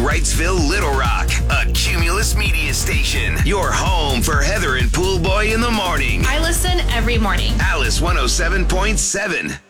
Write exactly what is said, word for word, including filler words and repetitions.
Wrightsville, Little Rock, a Cumulus media station. Your home for Heather and Pool Boy in the morning. I listen every morning. Alice one oh seven point seven.